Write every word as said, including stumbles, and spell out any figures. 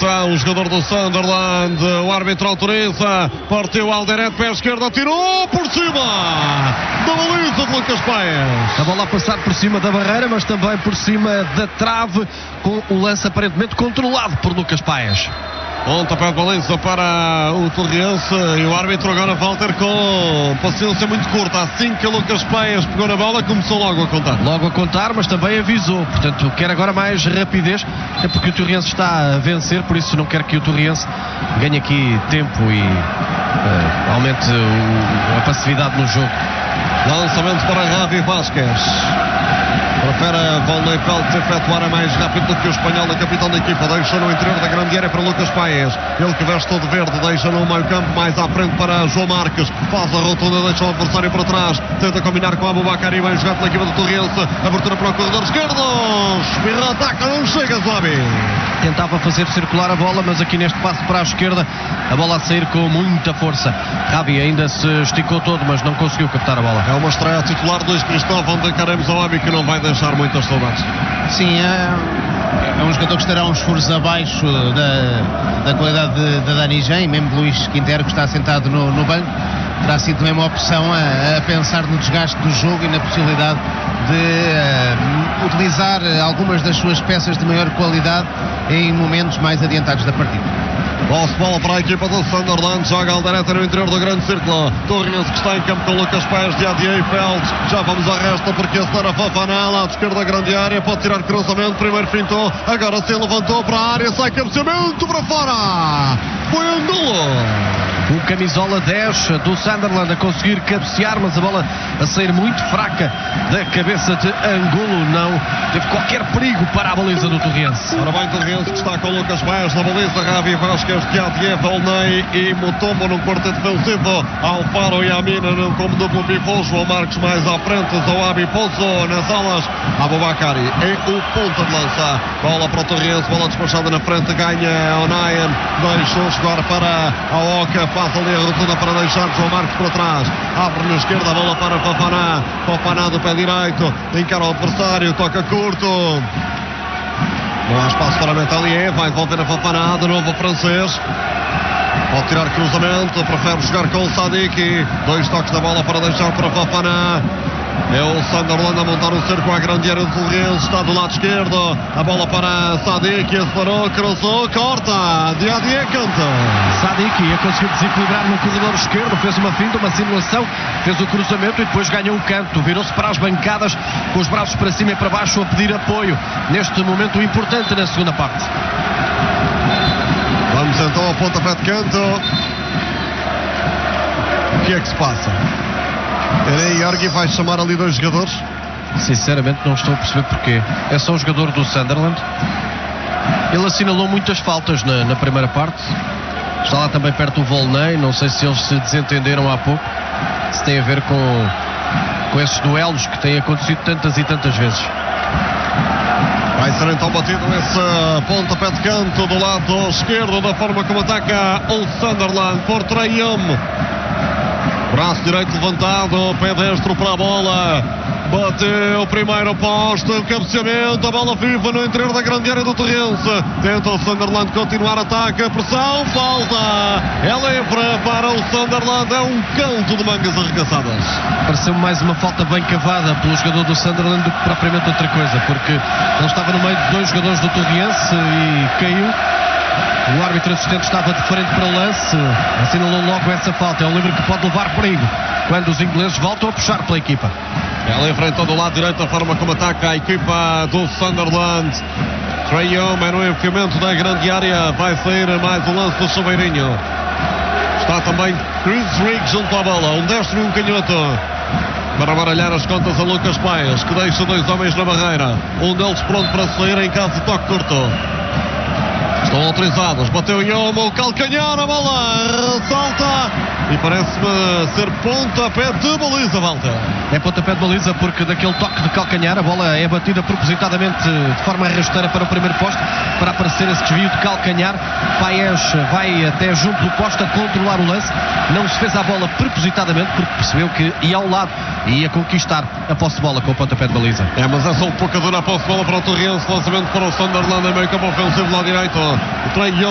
então o jogador do Sunderland, o árbitro autoriza, partiu Alderete, pé esquerda, tirou por cima da baliza de Lucas Paes. A bola a passar por cima da barreira, mas também por cima da trave, com o lance aparentemente controlado por Lucas Paes. Pontapé de baliza para o Torrense e o árbitro agora Walter com paciência muito curta. Assim que Lucas Paes pegou na bola, começou logo a contar. Logo a contar, mas também avisou. Portanto, quer agora mais rapidez, é porque o Torrense está a vencer, por isso não quer que o Torrense ganhe aqui tempo e uh, aumente o, a passividade no jogo. Lançamento para Javi Vázquez. Prefere Volney Peltz efetuar a mais rápido do que o espanhol, a capitão da equipa. Deixa no interior da grande área para Lucas Paes. Ele que veste todo verde, deixa no meio campo, mais à frente para João Marques. Faz a rotunda, deixa o adversário para trás. Tenta combinar com Aboubakar e bem jogado pela equipa do Torrense. Abertura para o corredor esquerdo. Espirra, ataca, não chega, Zabi. Tentava fazer circular a bola, mas aqui neste passo para a esquerda, a bola a sair com muita força. Javi ainda se esticou todo, mas não conseguiu captar a bola. É uma estreia titular de Cristóvão, onde encaremos ao Abi, que não vai deixar muitas saudades. Sim, é, é um jogador que estará uns furos abaixo da, da qualidade de, de Dani Jean, e mesmo Luís Quintero, que está sentado no, no banco, terá sido mesmo uma opção a, a pensar no desgaste do jogo e na possibilidade de uh, utilizar algumas das suas peças de maior qualidade em momentos mais adiantados da partida. Posse bola para a equipa do Sunderland, joga Alderete no interior do grande círculo. Torrense que está em campo com Lucas Paes, de Adier e Feltz. Já vamos à resta porque esse era Fofana, lá de esquerda, grande área, pode tirar cruzamento, primeiro fintou, agora se levantou para a área, sai cabeceamento para fora. Foi Angulo. O camisola dez do Sunderland a conseguir cabecear, mas a bola a sair muito fraca da cabeça de Angulo. Não teve qualquer perigo para a baliza do Torrense. Ora bem, Torrense que está com Lucas Paes na baliza, Javi Vázquez, Diadier, Volney e Mutombo num quarteto defensivo. Alfaro e Amina num como duplo pivô. João Marques mais à frente, Zoabi Pouso nas alas, Aboubakar é o ponta de lança. Bola para o Torrense, bola despachada na frente, ganha Onayen, deixou chegar para a Oca, faz ali a rotunda para deixar João Marques para trás, abre na esquerda, a bola para Fofana, Fofana do pé direito, encara o adversário, toca curto. Não há espaço para Metalier, vai voltar a Fofana, de novo o francês. Pode tirar cruzamento, prefere jogar com o Sadiq. Dois toques da bola para deixar para Fofana. É o Sunderland a montar o cerco à grande área do Torrense, está do lado esquerdo. A bola para Sadiq, acelerou, cruzou, corta. Diadier canta. Sadiq ia conseguir desequilibrar no corredor esquerdo, fez uma finta, uma simulação, fez o cruzamento e depois ganhou o canto. Virou-se para as bancadas com os braços para cima e para baixo a pedir apoio neste momento importante na segunda parte. Vamos então ao pontapé de canto. O que é que se passa? Eren Jorge vai chamar ali dois jogadores? Sinceramente não estou a perceber porquê. É só um jogador do Sunderland. Ele assinalou muitas faltas na, na primeira parte. Está lá também perto o Volney. Não sei se eles se desentenderam há pouco, se tem a ver com, com esses duelos que têm acontecido tantas e tantas vezes. Vai ser então batido esse pontapé de canto do lado esquerdo, da forma como ataca o Sunderland por Traoré. Braço direito levantado, pé destro para a bola. Bateu o primeiro posto, o cabeceamento, a bola viva no interior da grande área do Torrense. Tenta o Sunderland continuar, ataca, pressão, falta. É livre para o Sunderland, é um canto de mangas arregaçadas. Pareceu mais uma falta bem cavada pelo jogador do Sunderland do que propriamente outra coisa, porque ele estava no meio de dois jogadores do Torrense e caiu. O árbitro assistente estava de frente para o lance, assinalou logo essa falta. É um livre que pode levar perigo quando os ingleses voltam a puxar pela equipa. Ela enfrenta do lado direito a forma como ataca a equipa do Sunderland. Traoré é no enfiamento da grande área, vai sair mais um lance do Chuveirinho. Está também Chris Riggs junto à bola, um destro e um canhoto, para baralhar as contas a Lucas Paes, que deixa dois homens na barreira, um deles pronto para sair em caso de toque curto. Estão autorizados, bateu Yomo, o calcanhar, a bola salta e parece-me ser pontapé de baliza, Walter. É pontapé de baliza porque daquele toque de calcanhar a bola é batida propositadamente de forma rasteira para o primeiro poste, para aparecer esse desvio de calcanhar. Paes vai até junto do poste a controlar o lance, não se fez a bola propositadamente porque percebeu que ia ao lado e ia conquistar a posse de bola com o pontapé de baliza. É, mas é só um pouco a posse de bola para o Torrense, lançamento para o Sunderland em meio campo ofensivo lá direito. O Traoré